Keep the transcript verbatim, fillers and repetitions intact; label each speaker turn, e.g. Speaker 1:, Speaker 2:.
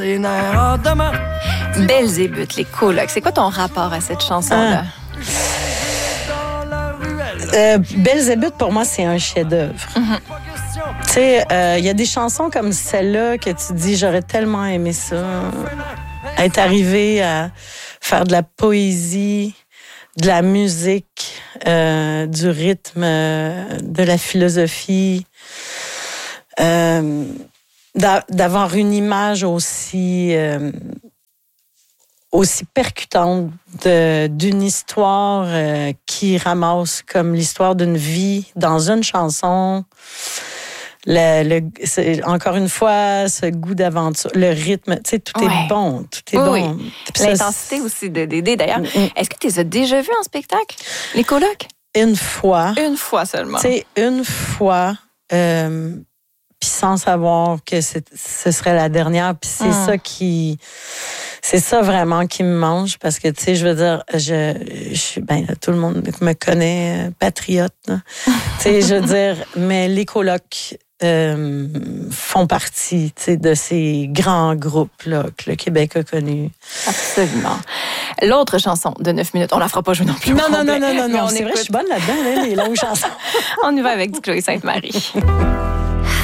Speaker 1: Belzébuth, les colocs. C'est quoi ton rapport à cette chanson-là?
Speaker 2: Ah. Euh, Belzébuth, pour moi, c'est un chef-d'œuvre. Mm-hmm. Tu sais, il euh, y a des chansons comme celle-là que tu dis, j'aurais tellement aimé ça. Être arrivé à faire de la poésie, de la musique, euh, du rythme, euh, de la philosophie. Euh, d'avoir une image aussi euh, aussi percutante de, d'une histoire euh, qui ramasse comme l'histoire d'une vie dans une chanson. Le, le, c'est, encore une fois, ce goût d'aventure, le rythme, tu sais, tout ouais. est bon, tout est
Speaker 1: oui,
Speaker 2: bon.
Speaker 1: Oui. L'intensité ça, aussi de Dédé, d'ailleurs. Mm-hmm. Est-ce que tu les as déjà vus en spectacle, les colocs?
Speaker 2: Une fois.
Speaker 1: Une fois seulement.
Speaker 2: Tu sais, une fois, euh, puis sans savoir que c'est, ce serait la dernière, puis c'est mm. ça qui... C'est ça vraiment qui me mange, parce que, tu sais, je veux dire, je, je ben, tout le monde me connaît, euh, patriote, tu sais, je veux dire, mais les colocs euh, font partie, tu sais, de ces grands groupes-là que le Québec a connus.
Speaker 1: Absolument. L'autre chanson de neuf minutes, on la fera pas jouer non plus.
Speaker 2: Non, non, non, non, non, non, c'est vrai, je suis bonne là-dedans, là, les longues chansons.
Speaker 1: On y va avec du Chloé Sainte-Marie.